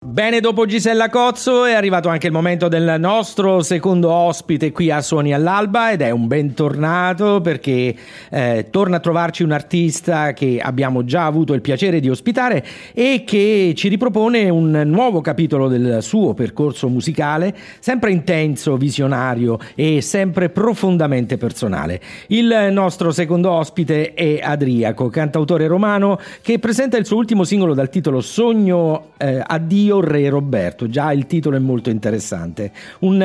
Bene, dopo Gisella Cozzo è arrivato anche il momento del nostro secondo ospite qui a Suoni all'Alba, ed è un bentornato perché torna a trovarci un artista che abbiamo già avuto il piacere di ospitare e che ci ripropone un nuovo capitolo del suo percorso musicale, sempre intenso, visionario e sempre profondamente personale. Il nostro secondo ospite è Adriaco, cantautore romano che presenta il suo ultimo singolo dal titolo Sogno Addio Re Roberto. Già il titolo è molto interessante. Un